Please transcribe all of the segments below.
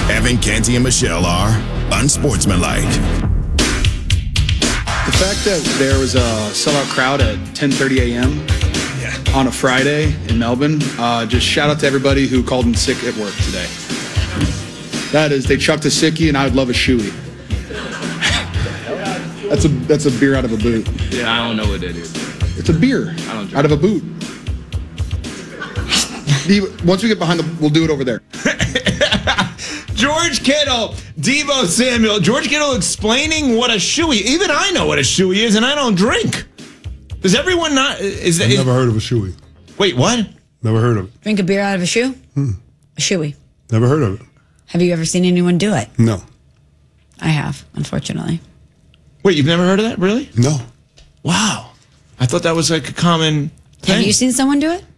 Evan, Canty, and Michelle are unsportsmanlike. The fact that there was a sellout crowd at 10:30 a.m. on a Friday in Melbourne, just shout out to everybody who called in sick at work today. They chucked a sickie, and I would love a shoey. That's a beer out of a boot. Yeah, I don't know what that is. It's a beer out of a boot. Once we get behind we'll do it over there. George Kittle, Deebo Samuel. George Kittle explaining what a shoey. Even I know what a shoey is, and I don't drink. Does everyone not? I've never heard of a shoey. Wait, what? Never heard of it. Drink a beer out of a shoe? A shoey. Never heard of it. Have you ever seen anyone do it? No. I have, unfortunately. Wait, you've never heard of that? Really? No. Wow. I thought that was like a common thing. Have you seen someone do it?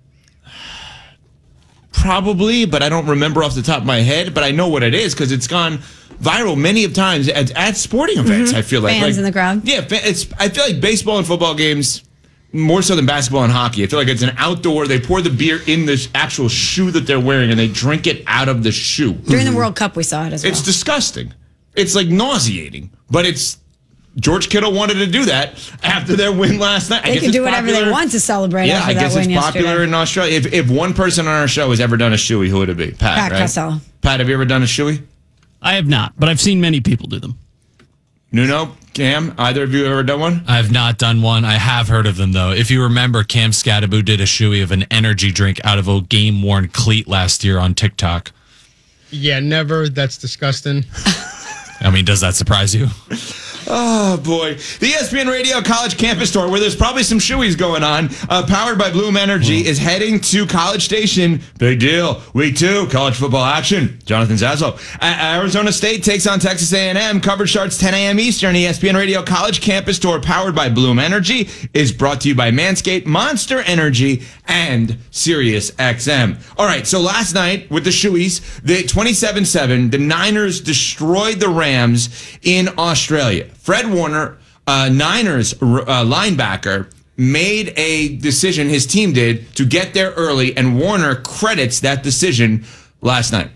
Probably, but I don't remember off the top of my head. But I know what it is because it's gone viral many of times at sporting events. I feel like Fans in the crowd. Yeah, I feel like baseball and football games more so than basketball and hockey. I feel like it's an outdoor. They pour the beer in the actual shoe that they're wearing and they drink it out of the shoe. During the World Cup, we saw it as well. It's disgusting. It's like nauseating, but it's. George Kittle wanted to do that after their win last night. They can do whatever they want to celebrate after that win yesterday. Yeah, I guess it's popular in Australia. If one person on our show has ever done a shoey, who would it be? Pat, right? Costello. Pat, have you ever done a shoey? I have not, but I've seen many people do them. Nuno, Cam, either of you ever done one? I have not done one. I have heard of them, though. If you remember, Cam Scadaboo did a shoey of an energy drink out of a game-worn cleat last year on TikTok. Yeah, never. That's disgusting. I mean, does that surprise you? Oh, boy. The ESPN Radio College Campus Tour, where there's probably some shoeys going on, powered by Bloom Energy, is heading to College Station. Big deal. Week 2, college football action. Jonathan Zaslow. Arizona State takes on Texas A&M. Coverage starts 10 a.m. Eastern. ESPN Radio College Campus Tour, powered by Bloom Energy, is brought to you by Manscaped, Monster Energy, and Sirius XM. All right, so last night with the shoeys, the 27-7, the Niners destroyed the Rams in Australia. Fred Warner, Niners linebacker, made a decision, his team did, to get there early, and Warner credits that decision last night.